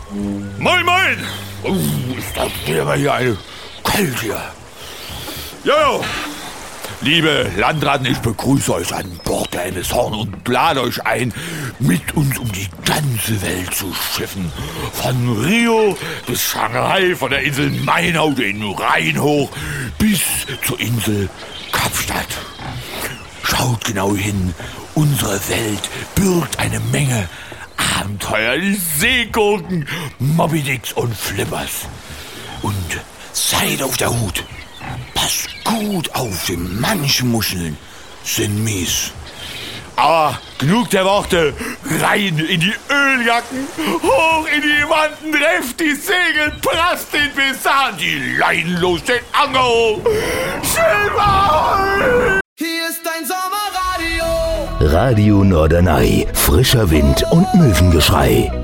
Moin, moin! Ist das aber hier eine kalt hier. Jo! Liebe Landratten, ich begrüße euch an Bord der MS Horn und lade euch ein, mit uns um die ganze Welt zu schiffen. Von Rio bis Shanghai, von der Insel Mainau den Rhein hoch bis zur Insel Kapstadt. Schaut genau hin, unsere Welt birgt eine Menge Abenteuer, die Seegurken, Moby Dicks und Flippers. Und seid auf der Hut. Passt gut auf, denn manche Muscheln sind mies. Aber genug der Worte. Rein in die Öljacken, hoch in die Wanten, trefft die Segel, prasst den Besan, die Leinen los, den Anger hoch. Schilber! Hier ist dein Sommerradio. Radio Norderney, frischer Wind und Möwengeschrei.